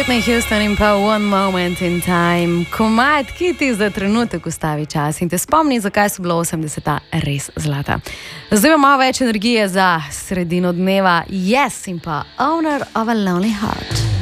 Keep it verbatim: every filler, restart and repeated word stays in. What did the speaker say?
Whitney Houston in pa One Moment in Time. Komad, ki ti za trenutek ustavi čas in te spomni, zakaj so bilo osemdeseta res zlata. Zdaj ima malo več energije za sredino dneva. Yes in pa Owner of a Lonely Heart.